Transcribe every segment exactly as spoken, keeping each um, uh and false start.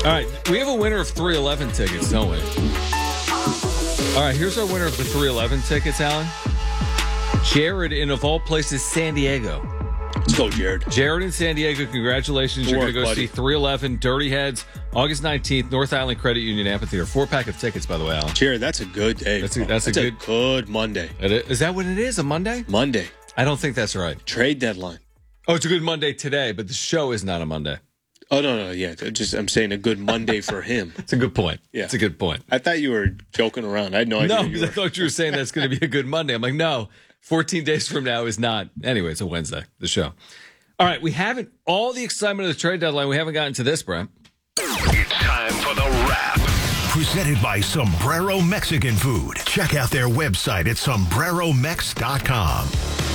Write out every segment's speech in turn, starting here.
All right, we have a winner of three eleven tickets, don't we? All right, here's our winner of the three eleven tickets, Alan. Jared in, of all places, San Diego. Let's go, Jared. Jared in San Diego, congratulations. You're going to go buddy. see three eleven Dirty Heads, August nineteenth, North Island Credit Union Amphitheater. Four-pack of tickets, by the way, Alan. Jared, that's a good day. That's a, that's a That's a good... good Monday. Is that what it is, a Monday? Monday. I don't think that's right. Trade deadline. Oh, it's a good Monday today, but the show is not a Monday. Oh, no, no, yeah. Just I'm saying a good Monday for him. It's a good point. Yeah. It's a good point. I thought you were joking around. I had no idea. No, you because were. I thought you were saying that's going to be a good Monday. I'm like, no, fourteen days from now is not. Anyway, it's a Wednesday, the show. All right, we haven't, all the excitement of the trade deadline, we haven't gotten to this, Brent. It's time for the wrap. Presented by Sombrero Mexican Food. Check out their website at sombrero mex dot com.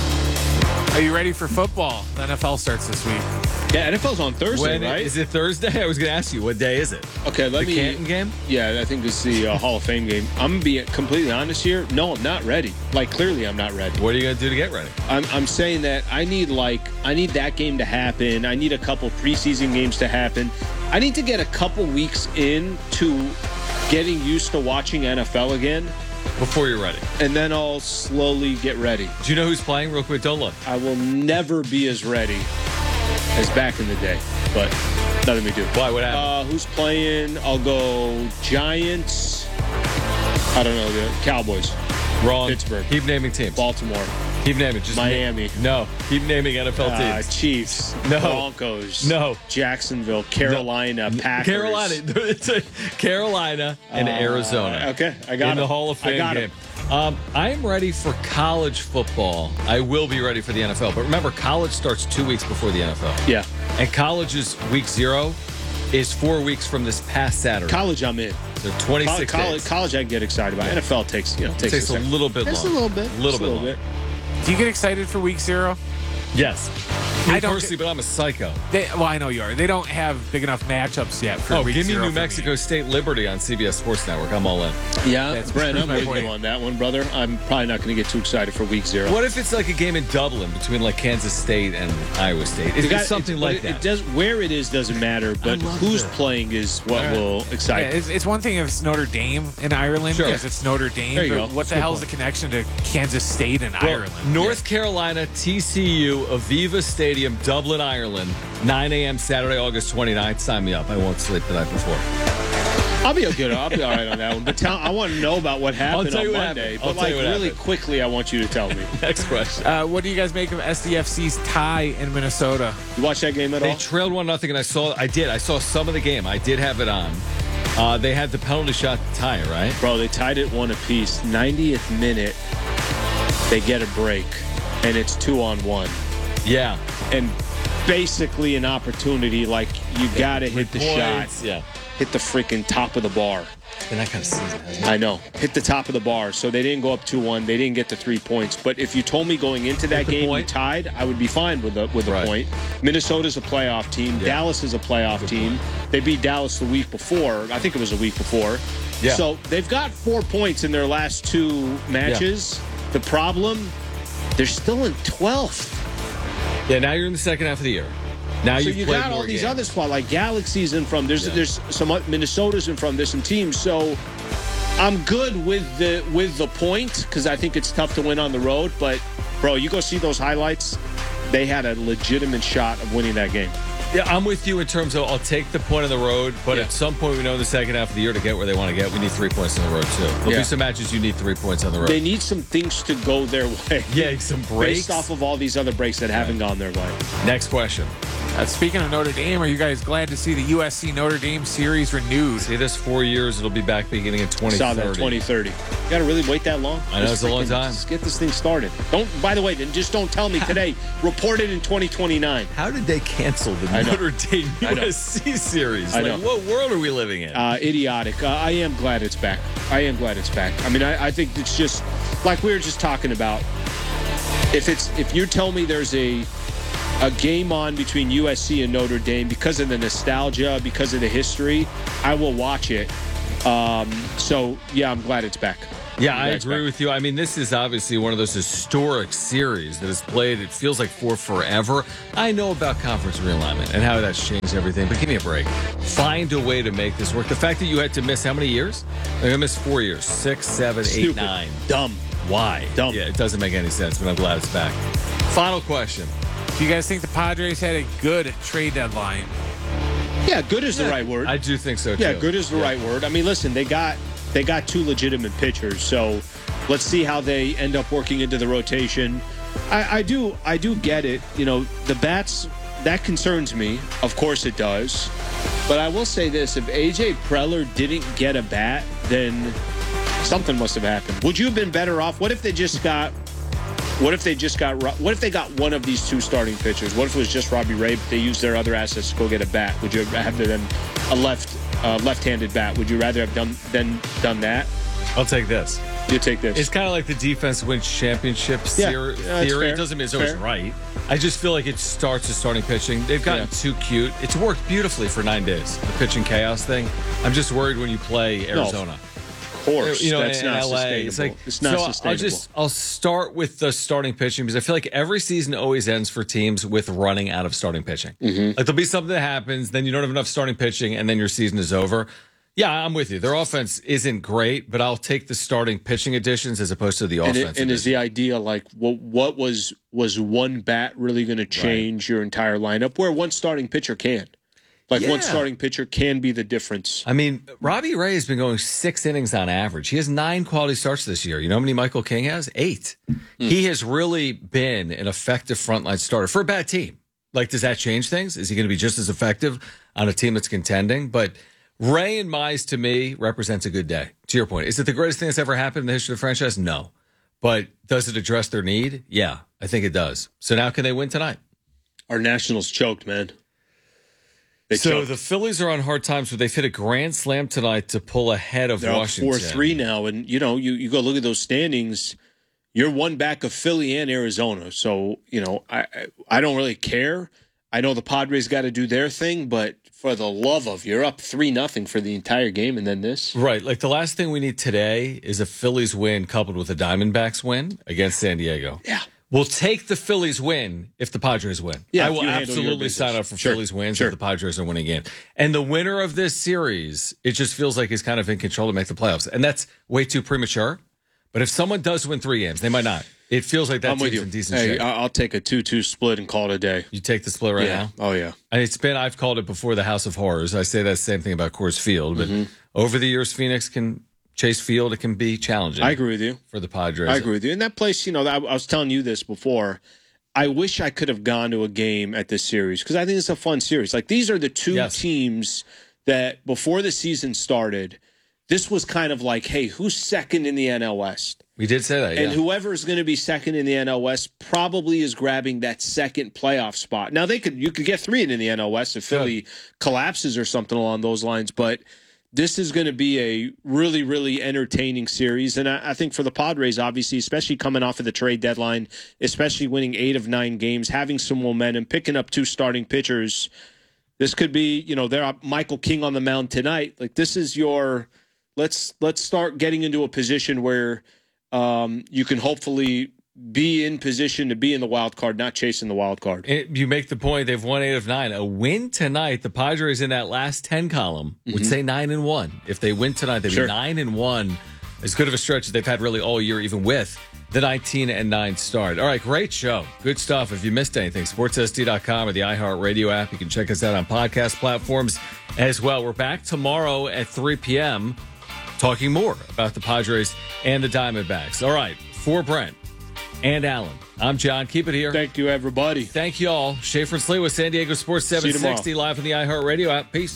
Are you ready for football? The N F L starts this week. Yeah, N F L's on Thursday, When, right? Is it Thursday? I was going to ask you, what day is it? Okay, let the me. Canton game? Yeah, I think it's the uh, Hall of Fame game. I'm gonna be completely honest here. No, I'm not ready. Like clearly, I'm not ready. What are you going to do to get ready? I'm, I'm saying that I need like I need that game to happen. I need a couple preseason games to happen. I need to get a couple weeks in to getting used to watching N F L again, Before you're ready. and then I'll slowly get ready. Do you know who's playing? Real quick, don't look. I will never be as ready as back in the day, but nothing we do. Why? What happened? Uh, who's playing? I'll go Giants. I don't know, the Cowboys, Wrong. Pittsburgh. Keep naming teams. Baltimore, Keep naming. Just Miami. Name. No. Keep naming N F L uh, teams. Chiefs, No. Broncos, No. Jacksonville, Carolina, Packers. Carolina. It's a Carolina and Uh, Arizona. Okay, I got in it. the Hall of Fame I got game. it. Um, I am ready for college football. I will be ready for the N F L. But remember, college starts two weeks before the N F L. Yeah, And college's week zero is four weeks from this past Saturday. college, I'm in. So College, twenty-six college, days. college, I can get excited about. N F L takes you know It takes, takes a second. little bit Just a longer. little bit. little Just bit a little longer. bit. Do you get excited for week zero? Yes. Me I don't personally, but I'm a psycho. They, well, I know you are. They don't have big enough matchups yet for Oh, week give me zero New for Mexico State Liberty on C B S Sports Network. I'm all in. Yeah, That's Brent, I'm my with point. you on that one, brother. I'm probably not going to get too excited for week zero. What if it's like a game in Dublin between like Kansas State and Iowa State? Is You it got- something it, like it, that? It does where it is doesn't matter, but love who's that. playing is what All right. will excite. Yeah, it's, it's one thing if it's Notre Dame in Ireland Sure. because it's Notre Dame. There you but go. What the Good hell is the connection to Kansas State and Well, Ireland? North Carolina, T C U, Aviva Stadium, Dublin, Ireland, nine a.m. Saturday, August twenty-ninth. Sign me up. I won't sleep the night before. I'll be good. I'll be all right on that one. But tell, I want to know about what happened tell on you what Monday. happened. I'll But tell like you what really happened. quickly, I want you to tell me. Next question. Uh, what do you guys make of S D F C's tie in Minnesota? You watch that game at They all? trailed one nothing, and I saw. I did. I saw some of the game. I did have it on. Uh, they had the penalty shot to tie it, right? Bro, they tied it one apiece. ninetieth minute, they get a break, and it's two on one. Yeah. And basically an opportunity like you got to hit the Points, shot. Yeah. Hit the freaking top of the bar. It's been that kind of season, hasn't it? I know. Hit the top of the bar. So they didn't go up two one. They didn't get the three points. But if you told me going into that With the game we point? tied, I would be fine with a, with a Right. point. Minnesota's a playoff team. Yeah. Dallas is a playoff Good team. They beat Dallas the week before. I think it was a week before. Yeah. So they've got four points in their last two matches. The problem, they're still in twelfth. Yeah, now you're in the second half of the year. Now So you've you played got all more these games. other spots like Galaxy's in from. There's Yeah. there's some oth- Minnesota's in from. There's some teams. So I'm good with the with the point because I think it's tough to win on the road. But bro, you go see those highlights. They had a legitimate shot of winning that game. Yeah, I'm with you in terms of I'll take the point on the road, but Yeah. at some point we know in the second half of the year to get where they want to get, we need three points on the road too. There'll Yeah. be some matches you need three points on the road. They need some things to go their way. yeah, some breaks. Based off of all these other breaks that haven't gone their way. Next question. Uh, speaking of Notre Dame, are you guys glad to see the U S C Notre Dame series renewed? See this four years, it'll be back beginning in twenty Saw thirty. that twenty thirty. You got to really wait that long? I know, Just it's a long freaking- time. Just get this thing started. Don't. By the way, then just don't tell me today. Report it in twenty twenty-nine. How did they cancel the I know. Notre Dame I U know. S C series? I like, know. what world are we living in? Uh, idiotic. Uh, I am glad it's back. I am glad it's back. I mean, I, I think it's just like we were just talking about. If it's if you tell me there's a a game on between U S C and Notre Dame because of the nostalgia, because of the history, I will watch it. Um, so yeah, I'm glad it's back. Yeah, I Congrats agree back. with you. I mean, this is obviously one of those historic series that has played, it feels like, for forever. I know about conference realignment and how that's changed everything, but give me a break. Find a way to make this work. The fact that you had to miss how many years? Like, I missed four years. Six, seven, eight, Stupid. nine. Dumb. Why? Dumb. Yeah, it doesn't make any sense, but I'm glad it's back. Final question. Do you guys think the Padres had a good trade deadline? Yeah, good is the right word. I do think so, too. Yeah, good is the Yeah. right word. I mean, listen, they got they got two legitimate pitchers, so let's see how they end up working into the rotation. I, I do I do get it. You know, the bats, that concerns me. Of course it does. But I will say this, if A J Preller didn't get a bat, then something must have happened. Would you have been better off? What if they just got What if they just got what if they got one of these two starting pitchers? What if it was just Robbie Ray, but they used their other assets to go get a bat? Would you have them a left uh, left-handed bat? Would you rather have done than done that? I'll take this. You take this. It's kind of like the defense wins championships Yeah, theory. yeah, that's theory. fair. It doesn't mean it's always Fair. right. I just feel like it starts with starting pitching. They've gotten Yeah. too cute. It's worked beautifully for nine days. The pitching chaos thing. I'm just worried when you play Arizona. Of course, You know, that's in not L A, sustainable. it's like it's not so sustainable. I'll just I'll start with the starting pitching because I feel like every season always ends for teams with running out of starting pitching. Mm-hmm. Like there'll be something that happens, then you don't have enough starting pitching, and then your season is over. Yeah, I'm with you. Their offense isn't great, but I'll take the starting pitching additions as opposed to the and, offense. it, and is the idea like what, what was was one bat really going to change your entire lineup? Where one starting pitcher can, like Yeah. one starting pitcher can be the difference. I mean, Robbie Ray has been going six innings on average. He has nine quality starts this year. You know how many Michael King has? Eight. Mm. He has really been an effective frontline starter for a bad team. Like, does that change things? Is he going to be just as effective on a team that's contending? But Ray and Mize, to me, represents a good day. To your point, is it the greatest thing that's ever happened in the history of the franchise? No. But does it address their need? Yeah, I think it does. So now can they win tonight? Our Nationals choked, man. They So choked. the Phillies are on hard times, but they've hit a grand slam tonight to pull ahead of They're up Washington. four three now, and you know you, you go look at those standings. You're one back of Philly and Arizona, so you know I I, I don't really care. I know the Padres got to do their thing, but for the love of, you're up three nothing for the entire game, and then this. Right. Like the last thing we need today is a Phillies win coupled with a Diamondbacks win against San Diego. Yeah. We'll take the Phillies win if the Padres win. Yeah, I if will you handle your absolutely business. sign up for Sure, Phillies wins sure. if the Padres are winning again. And the winner of this series, it just feels like he's kind of in control to make the playoffs. And that's way too premature. But if someone does win three games, they might not. It feels like that I'm with team's you. in decent Hey, shape. I- I'll take a two two split and call it a day. You take the split right yeah. now? Oh, yeah. And it's been, I've called it before the House of Horrors. I say that same thing about Coors Field. But Mm-hmm. over the years, Phoenix can chase Field. It can be challenging. I agree with you. For the Padres. I agree with you. And that place, you know, I, I was telling you this before. I wish I could have gone to a game at this series because I think it's a fun series. Like, these are the two Yes. teams that before the season started, this was kind of like, hey, who's second in the N L West? We did say that, yeah. And whoever is going to be second in the N L West probably is grabbing that second playoff spot. Now, they could you could get three in the N L West if Philly collapses or something along those lines, but this is going to be a really, really entertaining series. And I, I think for the Padres, obviously, especially coming off of the trade deadline, especially winning eight of nine games, having some momentum, picking up two starting pitchers, this could be, you know, they're up Michael King on the mound tonight. Like, this is your let's let's start getting into a position where um, you can hopefully be in position to be in the wild card, not chasing the wild card. It, you make the point. They've won eight of nine. A win tonight, the Padres in that last ten column would say nine and one. If they win tonight, they'd Sure. be nine and one. As good of a stretch as they've had really all year, even with the nineteen and nine start. All right, great show. Good stuff. If you missed anything, sports s d dot com or the iHeartRadio app. You can check us out on podcast platforms as well. We're back tomorrow at three p.m. talking more about the Padres and the Diamondbacks. All right, for Brent and Alan, I'm John. Keep it here. Thank you, everybody. Thank you all. Schaefer and Slee with San Diego Sports See you seven sixty live on the iHeartRadio app. Peace.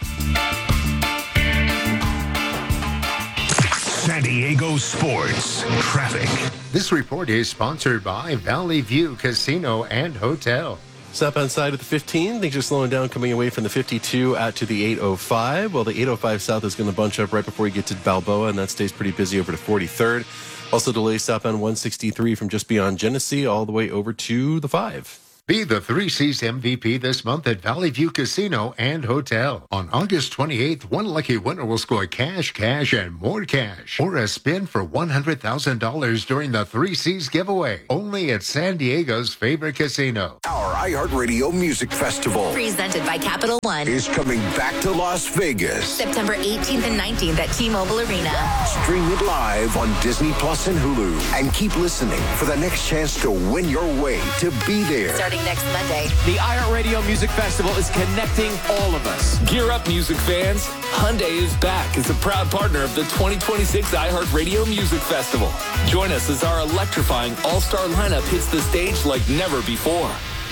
San Diego Sports Traffic. This report is sponsored by Valley View Casino and Hotel. Southbound side of the fifteen, things are slowing down coming away from the fifty-two out to the eight oh five. Well, the eight oh five south is going to bunch up right before you get to Balboa, and that stays pretty busy over to forty-third. Also delays southbound one sixty-three from just beyond Genesee all the way over to the five. Be the Three C's M V P this month at Valley View Casino and Hotel. On August twenty-eighth, one lucky winner will score cash, cash, and more cash, or a spin for one hundred thousand dollars during the Three C's giveaway. Only at San Diego's favorite casino. Our iHeartRadio Music Festival, presented by Capital One, is coming back to Las Vegas. September eighteenth and nineteenth at T-Mobile Arena. Stream it live on Disney Plus and Hulu. And keep listening for the next chance to win your way to be there. Starting next Monday. The iHeartRadio Music Festival is connecting all of us. Gear up, music fans. Hyundai is back as a proud partner of the twenty twenty-six iHeartRadio Music Festival. Join us as our electrifying all-star lineup hits the stage like never before.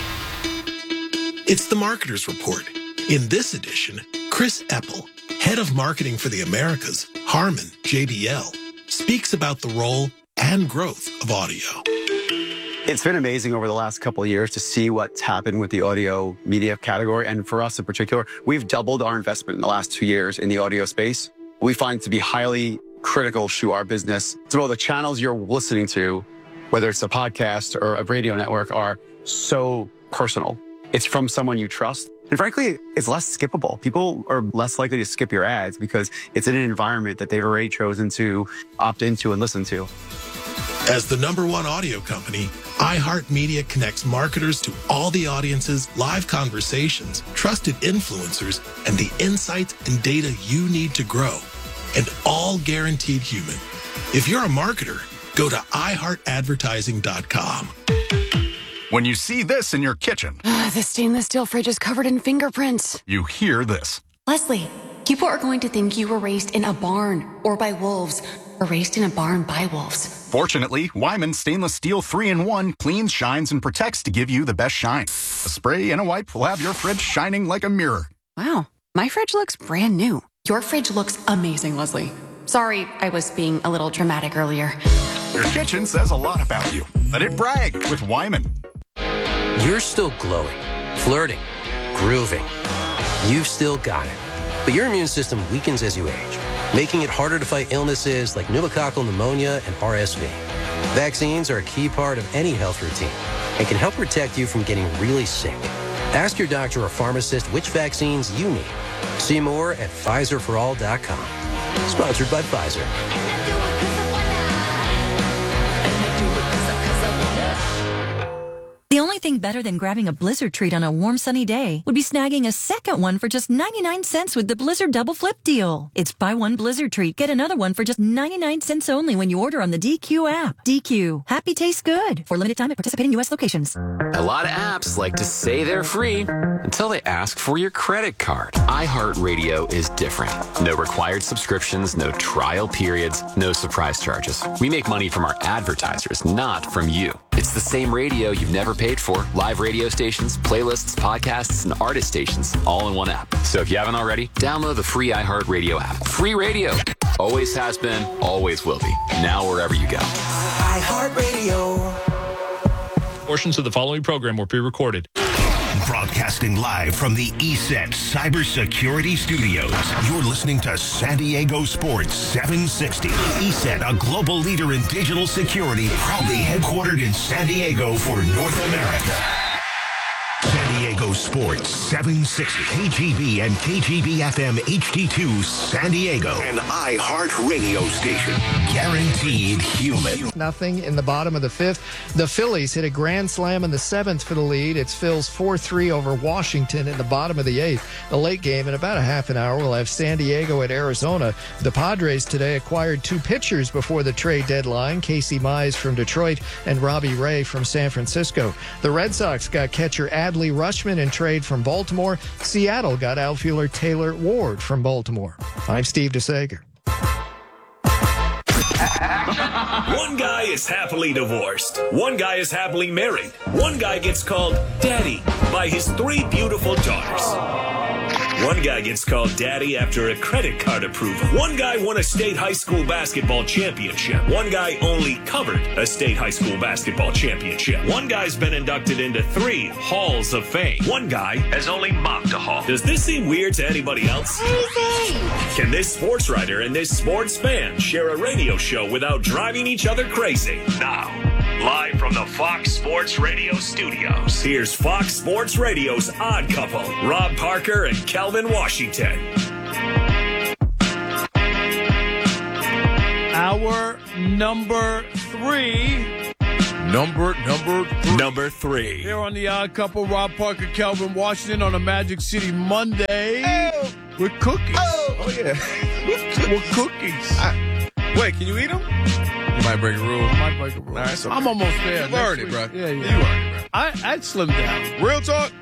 It's the Marketer's Report. In this edition, Chris Eppel, head of marketing for the Americas, Harman J B L, speaks about the role and growth of audio. It's been amazing over the last couple of years to see what's happened with the audio media category. And for us in particular, we've doubled our investment in the last two years in the audio space. We find it to be highly critical to our business. So the channels you're listening to, whether it's a podcast or a radio network, are so personal. It's from someone you trust. And frankly, it's less skippable. People are less likely to skip your ads because it's in an environment that they've already chosen to opt into and listen to. As the number one audio company, iHeartMedia connects marketers to all the audiences, live conversations, trusted influencers, and the insights and data you need to grow. And all guaranteed human. If you're a marketer, go to i heart advertising dot com. When you see this in your kitchen, uh, the stainless steel fridge is covered in fingerprints. You hear this. Leslie, people are going to think you were raised in a barn or by wolves, or raised in a barn by wolves. Fortunately, Wyman Stainless Steel three in one cleans, shines, and protects to give you the best shine. A spray and a wipe will have your fridge shining like a mirror. Wow, my fridge looks brand new. Your fridge looks amazing, Leslie. Sorry, I was being a little dramatic earlier. Your kitchen says a lot about you. Let it brag with Wyman. You're still glowing, flirting, grooving. You've still got it. But your immune system weakens as you age, making it harder to fight illnesses like pneumococcal pneumonia and R S V. Vaccines are a key part of any health routine and can help protect you from getting really sick. Ask your doctor or pharmacist which vaccines you need. See more at Pfizer for all dot com. Sponsored by Pfizer. The only thing better than grabbing a Blizzard treat on a warm, sunny day would be snagging a second one for just ninety-nine cents with the Blizzard Double Flip deal. It's buy one Blizzard treat, get another one for just ninety-nine cents only when you order on the D Q app. D Q. Happy tastes good. For limited time at participating U S locations. A lot of apps like to say they're free until they ask for your credit card. iHeartRadio is different. No required subscriptions, no trial periods, no surprise charges. We make money from our advertisers, not from you. It's the same radio you've never paid for. Live radio stations, playlists, podcasts, and artist stations all in one app. So if you haven't already, download the free iHeartRadio app. Free radio. Always has been, always will be. Now wherever you go. iHeartRadio. Portions of the following program were pre-recorded. Broadcasting live from the E S E T Cybersecurity Studios. You're listening to San Diego Sports seven sixty. E S E T, a global leader in digital security, proudly headquartered in San Diego for North America. San Diego Sports seven sixty. K G B and K G B F M H D two San Diego. An iHeart radio station. Guaranteed human. Nothing in the bottom of the fifth. The Phillies hit a grand slam in the seventh for the lead. It's Phil's four three over Washington in the bottom of the eighth. The late game in about a half an hour will have San Diego at Arizona. The Padres today acquired two pitchers before the trade deadline. Casey Mize from Detroit and Robbie Ray from San Francisco. The Red Sox got catcher Adley Rutschman in trade from Baltimore. Seattle got outfielder Taylor Ward from Baltimore. I'm Steve DeSager. One guy is happily divorced. One guy is happily married. One guy gets called Daddy by his three beautiful daughters. One guy gets called Daddy after a credit card approval. One guy won a state high school basketball championship. One guy only covered a state high school basketball championship. One guy's been inducted into three halls of fame. One guy has only mopped a hall. Does this seem weird to anybody else? Can this sports writer and this sports fan share a radio show without driving each other crazy? Now, Live from the Fox Sports Radio studios, here's Fox Sports Radio's Odd Couple, Rob Parker and Kelvin Washington. Our number three. Number, number three. Number three. Here on the Odd Couple, Rob Parker, Kelvin Washington on a Magic City Monday. Oh. With cookies. Oh, oh yeah. With cookies. I, wait, can you eat them? You might break a rule. I might break a rule. All right, so I'm almost there. You earned it, bro. Yeah, yeah. You earned it, bro. I, I'd slim down. Real talk.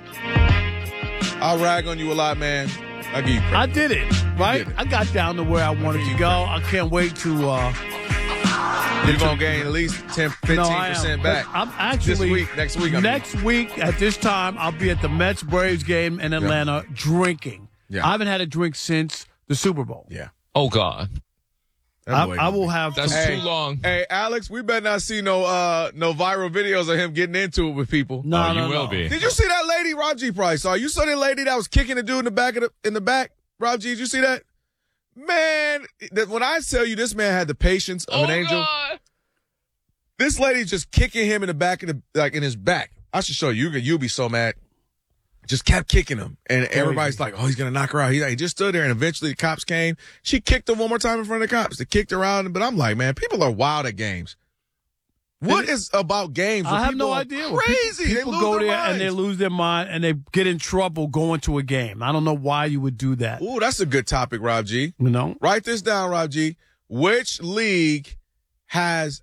I'll rag on you a lot, man. I'll give you credit. I did it, right? Did it. I got down to where I wanted to go. I can't wait to... Uh, You're going to gain at least ten, fifteen percent no, back. I'm actually... This week, next week. I next mean. week at this time, I'll be at the Mets-Braves game in Atlanta yeah. drinking. Yeah. I haven't had a drink since the Super Bowl. Yeah. Oh, God. I, I will have. That's some, too long. Hey, Alex, we better not see no uh, no viral videos of him getting into it with people. No, oh, no, you will no. be. Did you see that lady, Rob G. Price? Saw you saw that lady that was kicking the dude in the back of the in the back? Rob G, did you see that? Man, that when I tell you this man had the patience of oh, an angel, God. This lady's just kicking him in the back of the like in his back. I should show you. You'll be so mad. Just kept kicking him. And Crazy. Everybody's like, oh, he's going to knock her out. He, he just stood there, and eventually the cops came. She kicked him one more time in front of the cops. They kicked her out. But I'm like, man, people are wild at games. What it, is about games? I have no idea. Crazy. People, people they go there minds. and they lose their mind, and they get in trouble going to a game. I don't know why you would do that. Ooh, that's a good topic, Rob G. You know? Write this down, Rob G. Which league has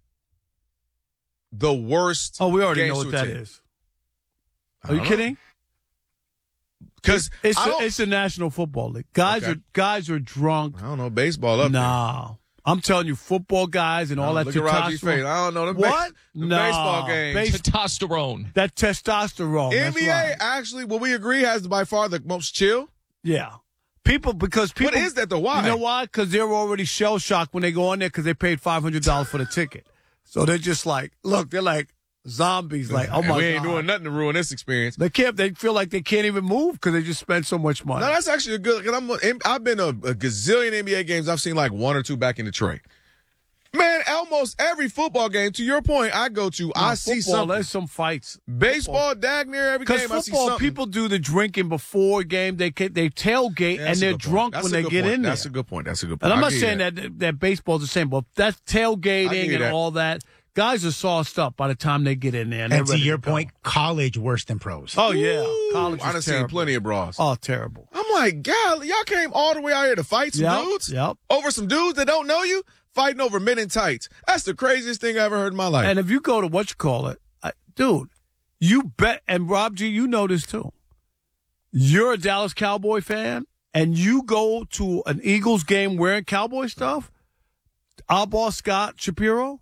the worst Oh, we already game know what that routine? is. Are you know. kidding? Because it's a, it's the National Football League. Guys okay. are guys are drunk. I don't know baseball up. No, there. I'm telling you, football guys and all no, that look at Roger's face. I don't know the what? Ba- the no. baseball games. Base- testosterone. That testosterone. N B A that's right. actually, well, we agree, has by far the most chill. Yeah, people because people. What is that? The why? You know why? Because they're already shell shocked when they go on there because they paid five hundred dollars for the ticket. So they're just like, look, they're like. Zombies, like, oh my god. We ain't God. doing nothing to ruin this experience. They can't, they feel like they can't even move because they just spent so much money. No, that's actually a good, because I'm, I've been a, a gazillion N B A games. I've seen like one or two back in Detroit. Man, almost every football game, to your point, I go to, no, I see football, something. There's some fights. Baseball, dag near every game, football, I see something. People do the drinking before game. They they tailgate yeah, and they're drunk when they get point. in there. That's a good point. That's a good point. And I'm I'll not saying that. that that baseball's the same, but that's tailgating and that. all that. Guys are sauced up by the time they get in there. And, and to your to point, college worse than pros. Oh, yeah. Ooh, College is I done terrible. seen plenty of bras. Oh, terrible. I'm like, God, y'all came all the way out here to fight some yep, dudes? Yep. Over some dudes that don't know you? Fighting over men in tights. That's the craziest thing I ever heard in my life. And if you go to what you call it, I, dude, you bet, and Rob G, you know this too. You're a Dallas Cowboy fan, and you go to an Eagles game wearing Cowboy stuff, our boss Scott Shapiro,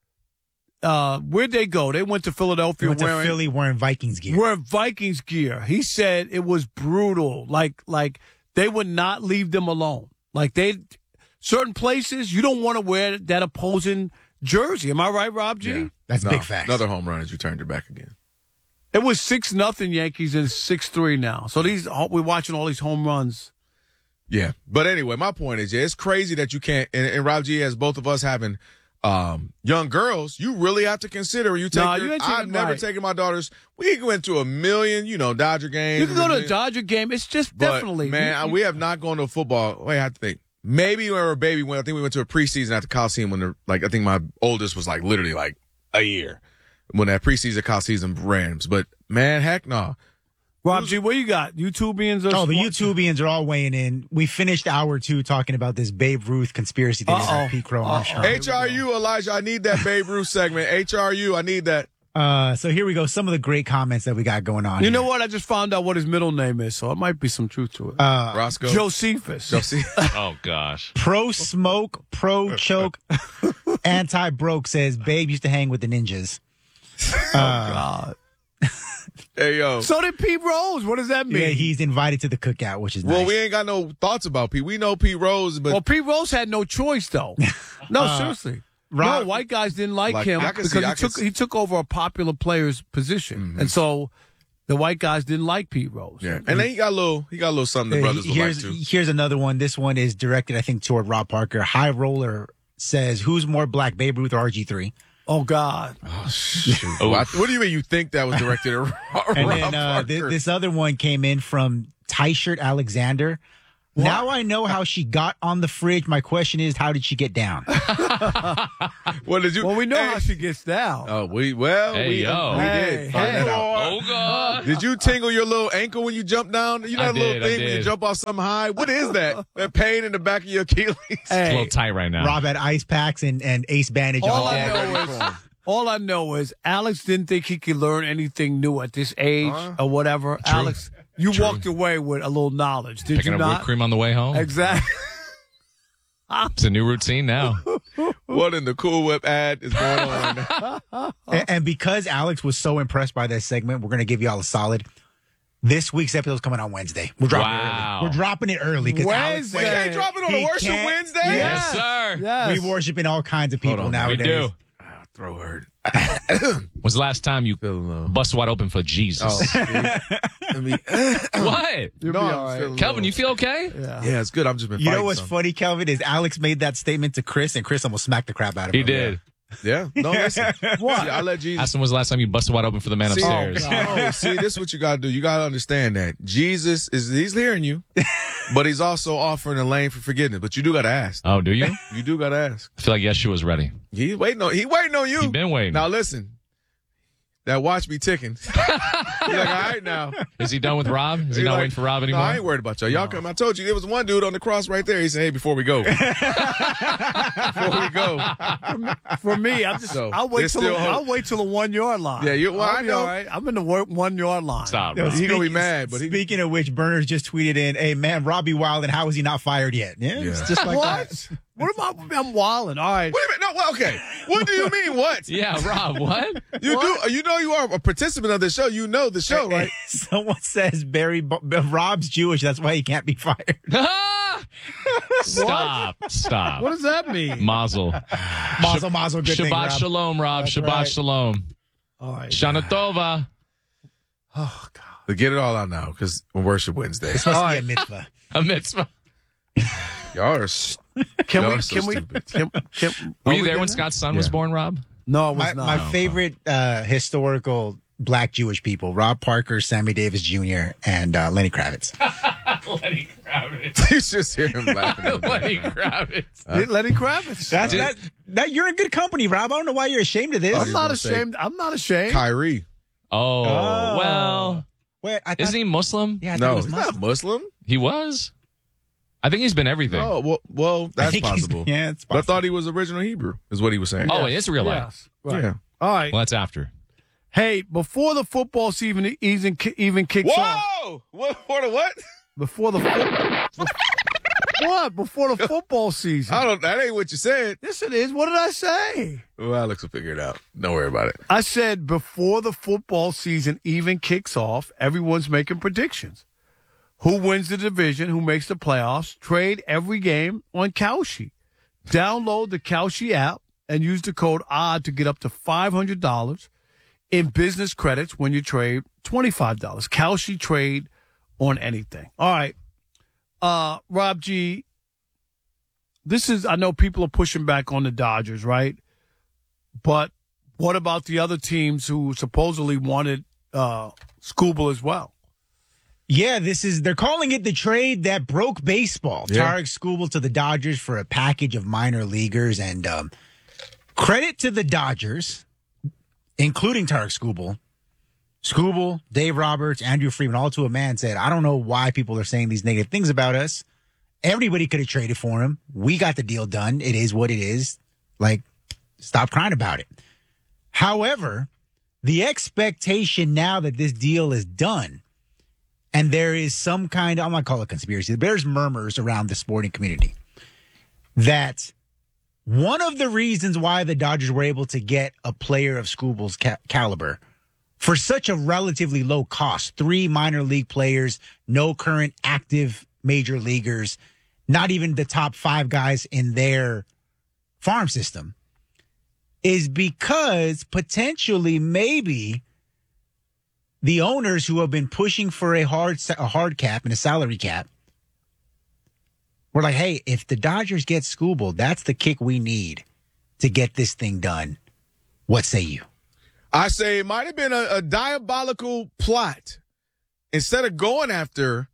Uh, where'd they go? They went to Philadelphia. They went wearing, to Philly wearing Vikings gear. Wearing Vikings gear. He said it was brutal. Like, like they would not leave them alone. Like they, certain places you don't want to wear that opposing jersey. Am I right, Rob G? Yeah. That's no, big facts. Another home run as you turned your back again. It was six nothing Yankees and six three now. So these we're watching all these home runs. Yeah, but anyway, my point is, yeah, it's crazy that you can't. And, and Rob G, as both of us having. Um, young girls, you really have to consider. You take. Nah, your, you ain't I've never right. taken my daughters. We went to a million, you know, Dodger games. You can go to a Dodger game. It's just but, definitely man. You, we have not gone to a football. Wait, I have to think. Maybe when we were a baby, when I think we went to a preseason at the Coliseum when they're like, I think my oldest was like literally like a year when that preseason Coliseum Rams. But man, heck no. Nah. Rob G, what you got? YouTubians? Or oh, the YouTubians are all weighing in. We finished hour two talking about this Babe Ruth conspiracy theory that Pete Crow on the show. H R U, Elijah, I need that Babe Ruth segment. H R U, I need that. Uh, so here we go. Some of the great comments that we got going on. You here. know what? I just found out what his middle name is, so it might be some truth to it. Uh, Roscoe. Josephus. Josephus. Oh, gosh. Pro smoke, pro choke, anti broke says Babe used to hang with the ninjas. Oh, uh, God. Hey, yo. So did Pete Rose. What does that mean? Yeah, he's invited to the cookout, which is well, nice. we ain't got no thoughts about Pete. We know Pete Rose, but well, Pete Rose had no choice though. No, uh, seriously. Rob, no, white guys didn't like, like him because see, he took see. he took over a popular player's position, mm-hmm. and so the white guys didn't like Pete Rose. Yeah, and then he got a little he got a little something the brothers would here's, like too. Here's another one. This one is directed, I think, toward Rob Parker. High Roller says, "Who's more black, Babe Ruth or R G three?" Oh, God. Oh, shoot. Oh, I, what do you mean you think that was directed at Rob And then uh, th- this other one came in from Tyshirt Alexander. What? Now I know how she got on the fridge. My question is, how did she get down? What did you? Well, we know hey. how she gets down. Oh, we well, Hey, we, yo. we Hey, did find hey. that out. Oh, God. Did you tingle your little ankle when you jump down? You know I that little did, I thing when you did. jump off something high? What is that? That pain in the back of your Achilles? It's a little tight right now. Rob had ice packs and, and ace bandage All on. I know is, all I know is Alex didn't think he could learn anything new at this age Uh-huh. or whatever. True. Alex, you True. walked away with a little knowledge, did Picking you up not? whipped cream on the way home. Exactly. It's a new routine now. What in the Cool Whip ad is going on? And, and because Alex was so impressed by this segment, we're going to give you all a solid. This week's episode is coming on Wednesday. We're dropping Wow. it early. We're dropping it early because Alex. Wednesday. We can't drop it on He a worship can't- Wednesday? Yes, sir. Yes. We worshiping all kinds of people on, we We nowadays. do. Throw her. When's the last time you Feeling low. bust wide open for Jesus? Oh, see? I mean, What? You'll no, be I'm all right. feeling Kelvin, low. you feel okay? Yeah. Yeah, it's good. I've just been You know fighting what's some. funny, Kelvin, is Alex made that statement to Chris, and Chris almost smacked the crap out of He him. did. Yeah. No, listen. What? See, I let Jesus. Asked him when's the last time you busted wide open for the man See, upstairs. oh, see, this is what you got to do. You got to understand that Jesus is, he's hearing you, but he's also offering a lane for forgiveness. But you do got to ask. Oh, do you? You do got to ask. I feel like Yeshua's ready. He waiting on, he waiting on you. He been waiting. Now listen, that watch be ticking. He's like, all right now. Is he done with Rob? Is he, He not like, waiting for Rob No, anymore? I ain't worried about y'all. Y'all come. I told you there was one dude on the cross right there. He said, "Hey, before we go, before we go." For me, I'm just. So, I'll wait there's till. still The, hope. I'll wait till the one yard line. Yeah, you- well, I'll I be know. all right. I'm in the one yard line. Stop, Yo, bro. He gonna be speaking- mad, but he- Speaking of which, Burners just tweeted in, "Hey man, Robbie Wilden, how is he not fired yet?" Yeah, Yeah. it's just like What? that. What am I? I'm wilding. All right. Wait a minute. No, well, okay. What do you mean? What? Yeah, Rob, what? You do. You know you are a participant of the show. You know the show, right? Someone says Barry Bo- Rob's Jewish, that's why he can't be fired. Stop. Stop. What does that mean? Mazel. Mazel, mazel, good thing, Shabbat Rob. shalom, Rob. That's Shabbat right. shalom. All right. Shana Tova. Oh God. But get it all out now, because on Worship Wednesday, It's supposed to be a mitzvah. A mitzvah. y'all are. s- Can y'all we? are so Can we? stupid. Can, can, Were are you we there doing when that? Scott's son was Yeah. born, Rob? No, it was My, not. my favorite uh, historical black Jewish people, Rob Parker, Sammy Davis Junior, and uh, Lenny Kravitz. Lenny Kravitz. You just hear him laughing. in the Lenny background. Kravitz. Lenny Kravitz. That's that, that. You're in good company, Rob. I don't know why you're ashamed of this. I'm not gonna say- ashamed. I'm not ashamed. Kyrie. Oh, Oh. well. Wait, I thought, Isn't he Muslim? Yeah, I thought No, he was he's Muslim. not Muslim. He was. I think he's been everything. Oh, well, well, I that's think he's- possible. yeah, it's But I possible. thought he was original Hebrew, is what he was saying. Oh, it's real life. Yes. Right. Yeah. All right. Well, that's after. Hey, before the football season even even kicks off. Whoa! What? What? a What? Before the fo- what? Before the football season. I don't. That ain't what you said. Yes, it is. What did I say? Well, Alex will figure it out. Don't worry about it. I said before the football season even kicks off, everyone's making predictions. Who wins the division? Who makes the playoffs? Trade every game on Kalshi. Download the Kalshi app and use the code O D D to get up to five hundred dollars in business credits when you trade twenty-five dollars. Kalshi trade on anything. All right. Uh, Rob G., this is, I know people are pushing back on the Dodgers, right? But what about the other teams who supposedly wanted uh, Skubal as well? Yeah, this is, they're calling it the trade that broke baseball. Yeah. Tarek Skubal to the Dodgers for a package of minor leaguers. And um, credit to the Dodgers, including Tarek Skubal. Skubal, Dave Roberts, Andrew Freeman, all to a man said, I don't know why people are saying these negative things about us. Everybody could have traded for him. We got the deal done. It is what it is. Like, stop crying about it. However, the expectation now that this deal is done, and there is some kind of, I'm not calling it conspiracy, there's murmurs around the sporting community that one of the reasons why the Dodgers were able to get a player of Skubal's ca- caliber for such a relatively low cost, three minor league players, no current active major leaguers, not even the top five guys in their farm system, is because potentially maybe the owners who have been pushing for a hard a hard cap and a salary cap were like, hey, if the Dodgers get Skubal, that's the kick we need to get this thing done. What say you? I say it might have been a, a diabolical plot. Instead of going after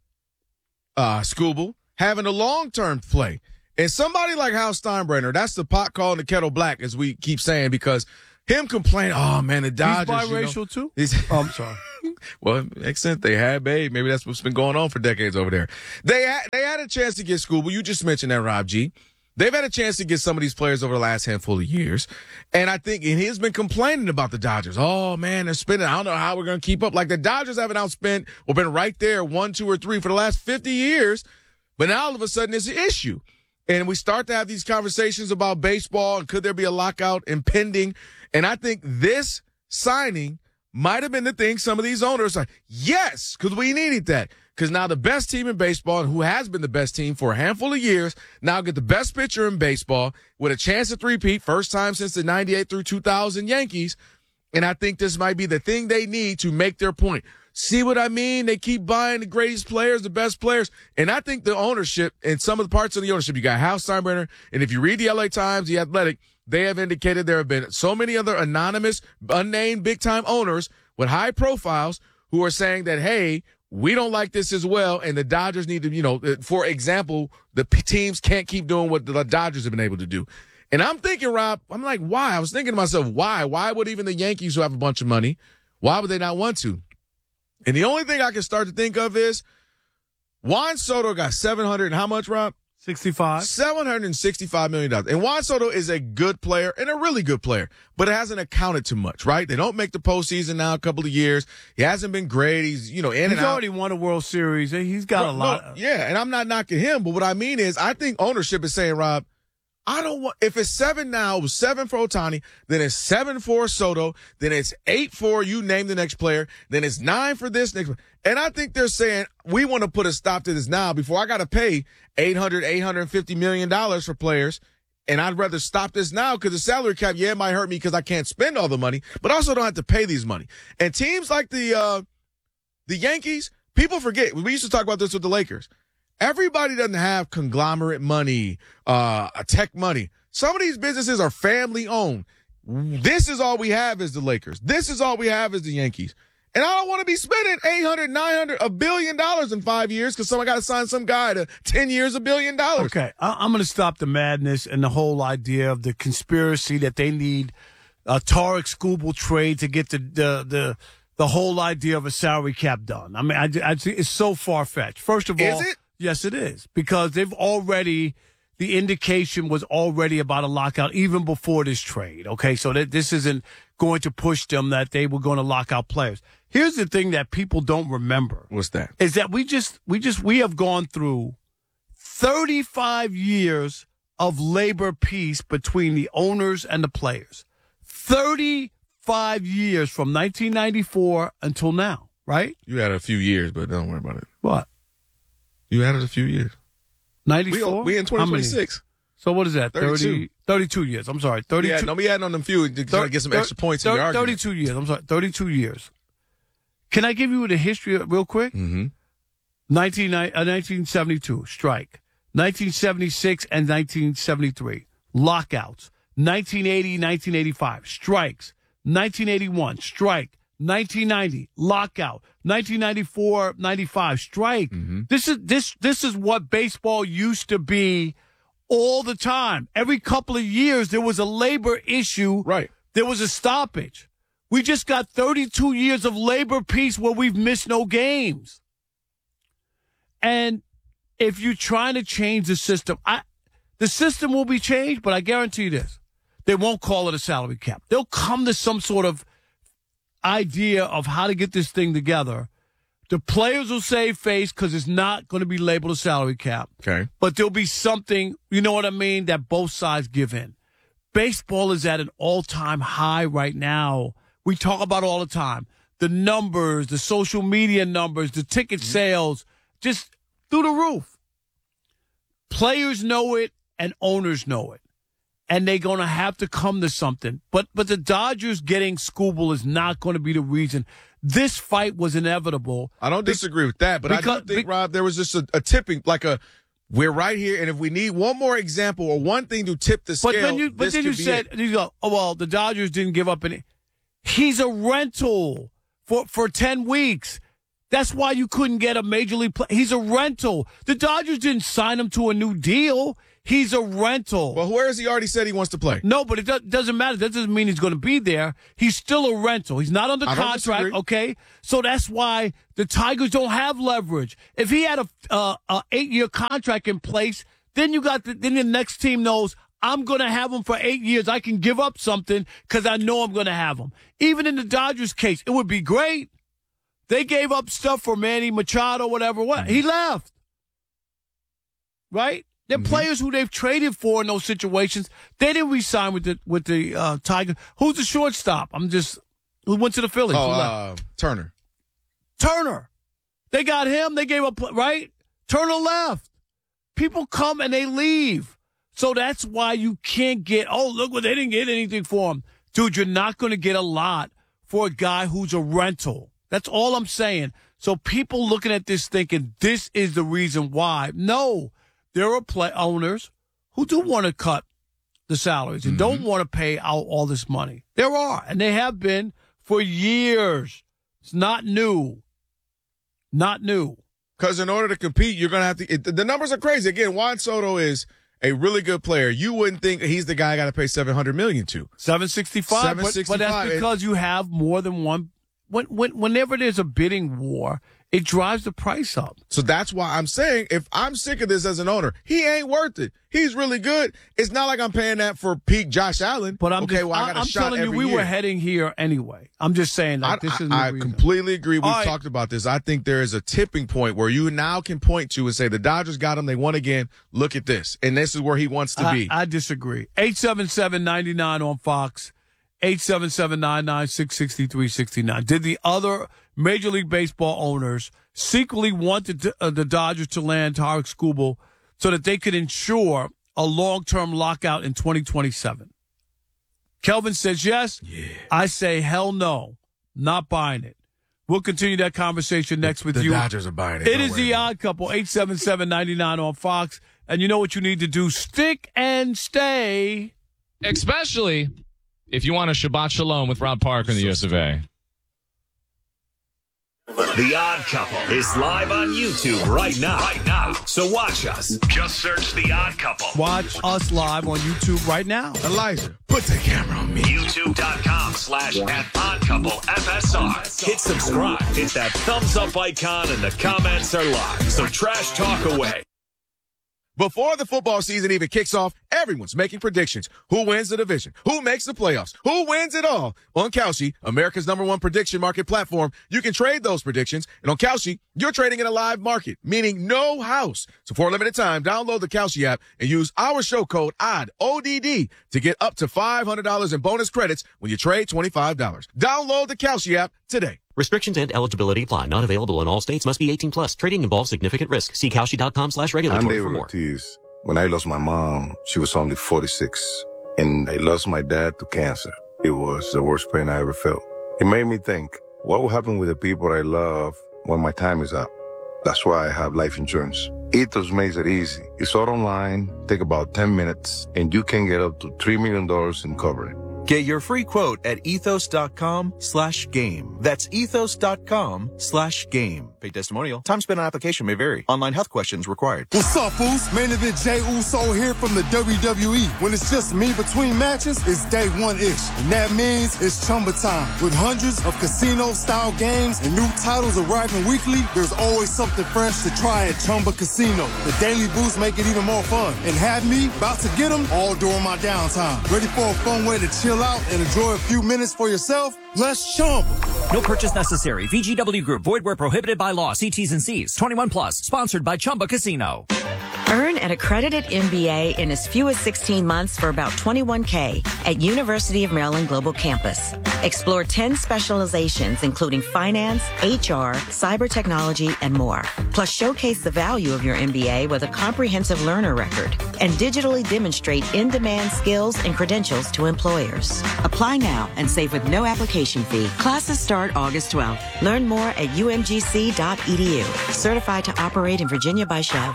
uh, Skubal, having a long-term play. And somebody like Hal Steinbrenner, that's the pot calling the kettle black, as we keep saying, because him complaining, oh, man, the Dodgers. He's biracial, you know, too? He's, oh, I'm sorry. Well, it makes sense. They had Babe. Maybe that's what's been going on for decades over there. They had, they had a chance to get Skubal. You just mentioned that, Rob G. They've had a chance to get some of these players over the last handful of years. And I think and he's been complaining about the Dodgers. Oh, man, they're spending. I don't know how we're going to keep up. Like the Dodgers haven't outspent or been right there one, two, or three for the last fifty years. But now all of a sudden it's an issue. And we start to have these conversations about baseball and could there be a lockout impending. And I think this signing might have been the thing some of these owners are, yes, because we needed that. Because now the best team in baseball, and who has been the best team for a handful of years, now get the best pitcher in baseball with a chance to three-peat, first time since the ninety-eight through two thousand Yankees. And I think this might be the thing they need to make their point. See what I mean? They keep buying the greatest players, the best players. And I think the ownership and some of the parts of the ownership, you got Hal Steinbrenner, and if you read the L A Times, The Athletic, they have indicated there have been so many other anonymous, unnamed big-time owners with high profiles who are saying that, hey, we don't like this as well, and the Dodgers need to, you know, for example, the p- teams can't keep doing what the Dodgers have been able to do. And I'm thinking, Rob, I'm like, why? I was thinking to myself, why? Why would even the Yankees, who have a bunch of money, why would they not want to? And the only thing I can start to think of is Juan Soto got seven hundred and how much, Rob? sixty-five seven hundred sixty-five million dollars. And Juan Soto is a good player and a really good player, but it hasn't accounted to much, right? They don't make the postseason now a couple of years. He hasn't been great. He's, you know, in He's and out. already won a World Series. He's got Bro, a lot. No, Of- yeah, and I'm not knocking him, but what I mean is I think ownership is saying, Rob, I don't want, if it's seven now, it was seven for Ohtani, then it's seven for Soto, then it's eight for, you name the next player, then it's nine for this next. And I think they're saying, we want to put a stop to this now before I got to pay eight hundred, eight hundred fifty million dollars for players. And I'd rather stop this now because the salary cap, yeah, it might hurt me because I can't spend all the money, but I also don't have to pay these money. And teams like the, uh, the Yankees, people forget, we used to talk about this with the Lakers. Everybody doesn't have conglomerate money, uh, tech money. Some of these businesses are family owned. This is all we have is the Lakers. This is all we have is the Yankees. And I don't want to be spending eight hundred, nine hundred, a billion dollars in five years because someone got to sign some guy to ten years, a billion dollars. Okay, I- I'm going to stop the madness and the whole idea of the conspiracy that they need a Tarek Skubal trade to get the, the, the, the whole idea of a salary cap done. I mean, I, I, it's so far-fetched. First of all, Is it? Yes, it is, because they've already, the indication was already about a lockout even before this trade, okay? So that this isn't going to push them that they were going to lock out players. Here's the thing that people don't remember. What's that? Is that we just, we just, we have gone through thirty-five years of labor peace between the owners and the players. thirty-five years from nineteen ninety-four until now, right? You had a few years, but don't worry about it. What? You had it a few years. ninety-four? We, we in twenty twenty-six. So what is that? thirty-two. thirty, thirty-two years. I'm sorry. thirty-two. Yeah, no, we had on them few to thir- get some thir- extra points thir- in your argument. thirty-two years. I'm sorry. thirty-two years. Can I give you the history real quick? Mm-hmm. nineteen, uh, nineteen seventy-two, strike. nineteen seventy-six and nineteen seventy-three, lockouts. nineteen eighty, nineteen eighty-five, strikes. nineteen eighty-one, strike. nineteen ninety, lockout. nineteen ninety-four, ninety-five, strike. Mm-hmm. This is this this is what baseball used to be all the time. Every couple of years there was a labor issue. Right. There was a stoppage. We just got thirty-two years of labor peace where we've missed no games. And if you're trying to change the system, I the system will be changed, but I guarantee you this. They won't call it a salary cap. They'll come to some sort of idea of how to get this thing together. The players will save face because it's not going to be labeled a salary cap. Okay. But there'll be something, you know what I mean, that both sides give in. Baseball is at an all-time high right now. We talk about it all the time. The numbers, the social media numbers, the ticket sales, just through the roof. Players know it and owners know it. And they're going to have to come to something. But but the Dodgers getting Skubal is not going to be the reason. This fight was inevitable. I don't disagree with that, but because, I do think, Rob, there was just a, a tipping, like a We're right here, and if we need one more example or one thing to tip the scale, but then you, but this then you could be said, it. you go, oh, well, the Dodgers didn't give up any. He's a rental for, for ten weeks. That's why you couldn't get a major league player. He's a rental. The Dodgers didn't sign him to a new deal. He's a rental. Well, where has he already said he wants to play? No, but it do- doesn't matter. That doesn't mean he's going to be there. He's still a rental. He's not under I don't contract, disagree. okay? So that's why the Tigers don't have leverage. If he had a, uh, a eight-year contract in place, then you got the, then the next team knows, I'm going to have him for eight years. I can give up something because I know I'm going to have him. Even in the Dodgers case, it would be great. They gave up stuff for Manny Machado, whatever. What? He left. Right? They're mm-hmm. players who they've traded for in those situations. They didn't re-sign with the with the uh, Tigers. Who's the shortstop? I'm just who went to the Phillies? Oh, uh, Turner. Turner. They got him. They gave up right. Turner left. People come and they leave. So that's why you can't get. Oh, look what they didn't get anything for him, dude. You're not going to get a lot for a guy who's a rental. That's all I'm saying. So people looking at this thinking this is the reason why. No, there are play owners who do want to cut the salaries and mm-hmm. don't want to pay out all this money. There are, and they have been for years. It's not new. Not new. Because in order to compete, you're going to have to it, – the numbers are crazy. Again, Juan Soto is a really good player. You wouldn't think he's the guy I got to pay seven hundred million dollars to. seven sixty-five. seven sixty-five. But, but that's because you have more than one – When, when, whenever there's a bidding war, it drives the price up. So that's why I'm saying if I'm sick of this as an owner, he ain't worth it. He's really good. It's not like I'm paying that for peak Josh Allen. But I'm okay, just, well, I got a I'm shot telling you, every we year. were heading here anyway. I'm just saying that I, this is. I, I completely agree. We've right. talked about this. I think there is a tipping point where you now can point to and say the Dodgers got him. They won again. Look at this, and this is where he wants to I, be. I disagree. eight seven seven, nine nine on Fox. eight seven seven, nine nine six, six three six nine. Did the other Major League Baseball owners secretly want the, uh, the Dodgers to land Tarik Skubal so that they could ensure a long-term lockout in twenty twenty-seven? Kelvin says yes. Yeah. I say hell no. Not buying it. We'll continue that conversation next with the you. The Dodgers are buying it. It Don't is the Odd Couple, eight seven seven, nine nine on Fox. And you know what you need to do. Stick and stay. Especially if you want a Shabbat Shalom with Rob Parker in the U S of A. The Odd Couple is live on YouTube right now. Right now. So watch us. Just search The Odd Couple. Watch us live on YouTube right now. Elijah, put the camera on me. YouTube.com slash at Odd Couple F S R. Hit subscribe. Hit that thumbs up icon and the comments are live. So trash talk away. Before the football season even kicks off, everyone's making predictions. Who wins the division? Who makes the playoffs? Who wins it all? On Kalshi, America's number one prediction market platform, you can trade those predictions. And on Kalshi, you're trading in a live market, meaning no house. So for a limited time, download the Kalshi app and use our show code O D D, O D D, to get up to five hundred dollars in bonus credits when you trade twenty-five dollars. Download the Kalshi app today. Restrictions and eligibility apply. Not available in all states. Must be eighteen plus. Trading involves significant risk. See Kalshi.com slash regulatory for more. Ortiz. When I lost my mom, she was only forty-six. And I lost my dad to cancer. It was the worst pain I ever felt. It made me think, what will happen with the people I love when my time is up? That's why I have life insurance. Ethos makes it easy. It's all online, take about ten minutes, and you can get up to three million dollars in coverage. Get your free quote at ethos.com slash game. That's ethos.com slash game. Paid testimonial. Time spent on application may vary. Online health questions required. What's up, Foos? Main event Jey Uso here from the W W E. When it's just me between matches, it's day one-ish. And that means it's Chumba time. With hundreds of casino-style games and new titles arriving weekly, there's always something fresh to try at Chumba Casino. The daily boosts make it even more fun. And have me about to get them all during my downtime. Ready for a fun way to chill out and enjoy a few minutes for yourself? Let's Chumba. No purchase necessary. V G W Group. Void where prohibited by law. See T's and C's. twenty-one plus. Sponsored by Chumba Casino. Earn an accredited M B A in as few as sixteen months for about twenty-one K at University of Maryland Global Campus. Explore ten specializations, including finance, H R, cyber technology, and more. Plus, showcase the value of your M B A with a comprehensive learner record and digitally demonstrate in-demand skills and credentials to employers. Apply now and save with no application fee. Classes start August twelfth. Learn more at U M G C dot E D U. Certified to operate in Virginia by Chev.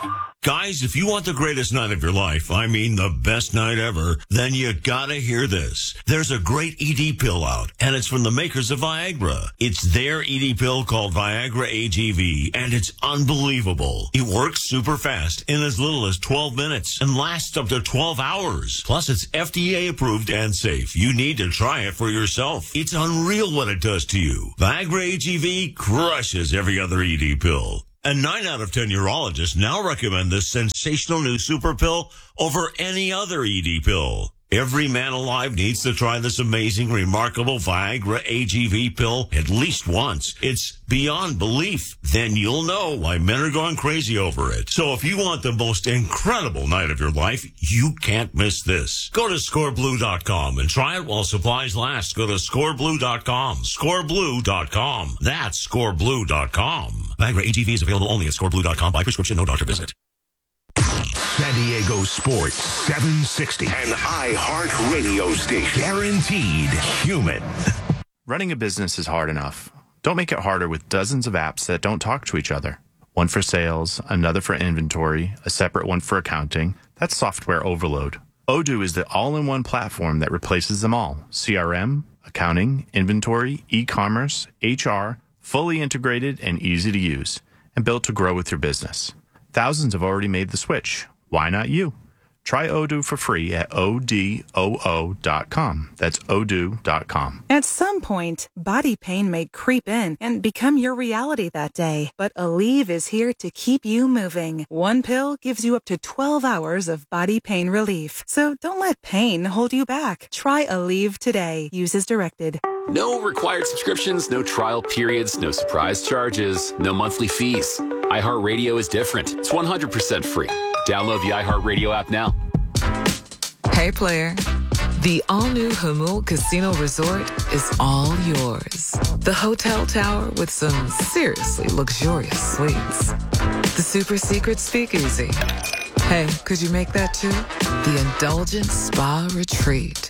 Guys, if you want the greatest night of your life, I mean the best night ever, then you gotta hear this. There's a great E D pill out, and it's from the makers of Viagra. It's their E D pill called Viagra A G V, and it's unbelievable. It works super fast in as little as twelve minutes and lasts up to twelve hours. Plus, it's F D A approved and safe. You need to try it for yourself. It's unreal what it does to you. Viagra A G V crushes every other E D pill. And nine out of ten urologists now recommend this sensational new super pill over any other E D pill. Every man alive needs to try this amazing, remarkable Viagra A G V pill at least once. It's beyond belief. Then you'll know why men are going crazy over it. So if you want the most incredible night of your life, you can't miss this. Go to score blue dot com and try it while supplies last. Go to score blue dot com. score blue dot com. That's score blue dot com. Viagra A G V is available only at score blue dot com by prescription, no doctor visit. San Diego Sports seven sixty. An iHeart radio station. Guaranteed human. Running a business is hard enough. Don't make it harder with dozens of apps that don't talk to each other. One for sales, another for inventory, a separate one for accounting. That's software overload. Odoo is the all-in-one platform that replaces them all. C R M, accounting, inventory, e-commerce, H R, fully integrated and easy to use, and built to grow with your business. Thousands have already made the switch. Why not you? Try Odoo for free at O D O O dot com. That's odoo dot com. At some point, body pain may creep in and become your reality that day. But Aleve is here to keep you moving. One pill gives you up to twelve hours of body pain relief. So don't let pain hold you back. Try Aleve today. Use as directed. No required subscriptions, no trial periods, no surprise charges, no monthly fees. iHeartRadio is different. It's one hundred percent free. Download the iHeartRadio app now. Hey, player. The all-new Jamul Casino Resort is all yours. The hotel tower with some seriously luxurious suites. The super secret speakeasy. Hey, could you make that too? The indulgent spa retreat.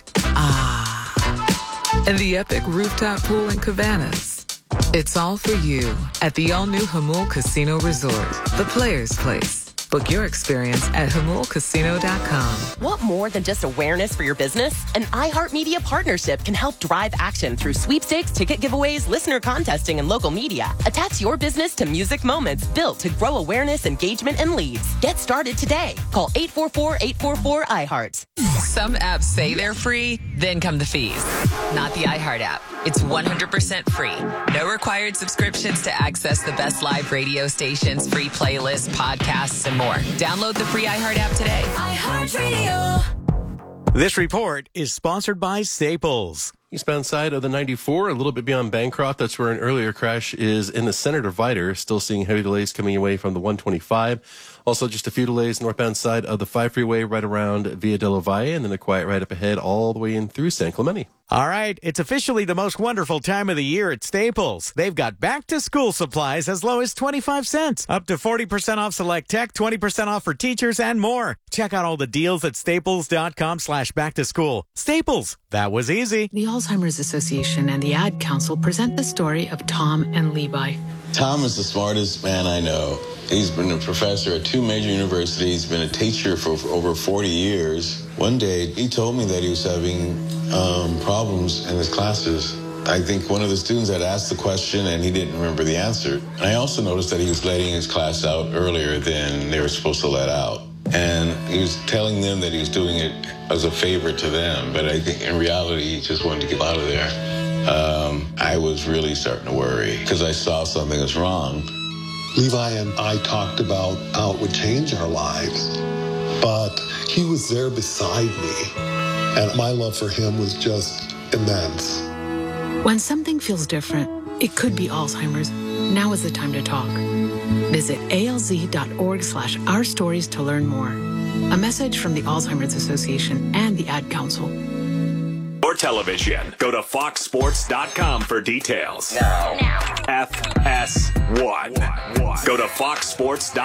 Ah. And the epic rooftop pool in Cabanas. It's all for you at the all-new Jamul Casino Resort, the player's place. Book your experience at jamul casino dot com. Want more than just awareness for your business? An iHeartMedia partnership can help drive action through sweepstakes, ticket giveaways, listener contesting, and local media. Attach your business to music moments built to grow awareness, engagement, and leads. Get started today. Call eight four four, eight four four, iHeart. Some apps say they're free, then come the fees. Not the iHeart app. It's one hundred percent free. No required subscriptions to access the best live radio stations, free playlists, podcasts, and more. Download the free iHeart app today. iHeartRadio. This report is sponsored by Staples. Eastbound side of the ninety-four, a little bit beyond Bancroft. That's where an earlier crash is in the center divider. Still seeing heavy delays coming away from the one twenty-five. Also, just a few delays northbound side of the five freeway right around Via de la Valle, and then a quiet right up ahead all the way in through San Clemente. All right, it's officially the most wonderful time of the year at Staples. They've got back-to-school supplies as low as twenty-five cents, up to forty percent off select tech, twenty percent off for teachers, and more. Check out all the deals at staples dot com slash back to school. Staples, that was easy. The Alzheimer's Association and the Ad Council present the story of Tom and Levi. Tom is the smartest man I know. He's been a professor at two major universities, been a teacher for, for over forty years. One day, he told me that he was having um, problems in his classes. I think one of the students had asked the question and he didn't remember the answer. And I also noticed that he was letting his class out earlier than they were supposed to let out. And he was telling them that he was doing it as a favor to them, but I think in reality, he just wanted to get out of there. Um, I was really starting to worry because I saw something was wrong. Levi and I talked about how it would change our lives, but he was there beside me, and my love for him was just immense. When something feels different, it could be Alzheimer's. Now is the time to talk. Visit alz.org slash our stories to learn more. A message from the Alzheimer's Association and the Ad Council. Or television. Go to fox sports dot com for details. Now. F S one. Go to fox sports dot com.